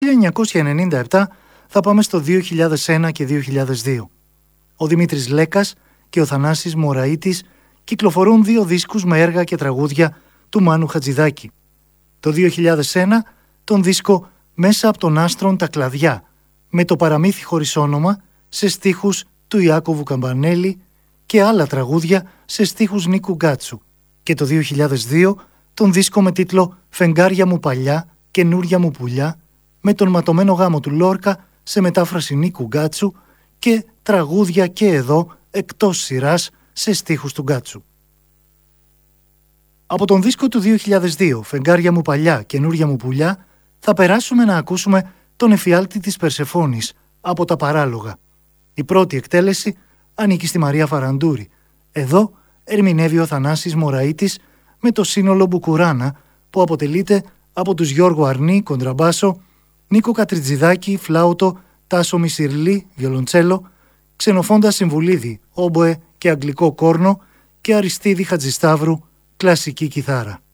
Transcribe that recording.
1997 θα πάμε στο 2001 και 2002. Ο Δημήτρης Λέκας και ο Θανάσης Μωραΐτης κυκλοφορούν 2 δίσκους με έργα και τραγούδια του Μάνου Χατζηδάκη. Το 2001 τον δίσκο «Μέσα από τον άστρον τα κλαδιά» με το παραμύθι χωρίς όνομα σε στίχους του Ιάκωβου Καμπανέλη και άλλα τραγούδια σε στίχους Νίκου Γκάτσου. Και το 2002 τον δίσκο με τίτλο «Φεγγάρια μου παλιά, καινούρια μου πουλιά» με τον ματωμένο γάμο του Λόρκα σε μετάφραση Νίκου Γκάτσου και τραγούδια και εδώ εκτός σειράς σε στίχους του Γκάτσου. Από τον δίσκο του 2002 «Φεγγάρια μου παλιά, καινούρια μου πουλιά» θα περάσουμε να ακούσουμε τον εφιάλτη της Περσεφόνης από τα Παράλογα. Η πρώτη εκτέλεση ανήκει στη Μαρία Φαραντούρη. Εδώ ερμηνεύει ο Θανάσης Μωραΐτης με το σύνολο Μπουκουράνα που αποτελείται από τους Γιώργο Αρνή, κοντραμπάσο, Νίκο Κατριτζηδάκη, φλάουτο, Τάσο Μισιρλή, βιολοντσέλο, Ξενοφόντα Συμβουλίδη, όμποε και αγγλικό κόρνο και Αριστίδη Χατζησταύρου, κλασική κιθάρα.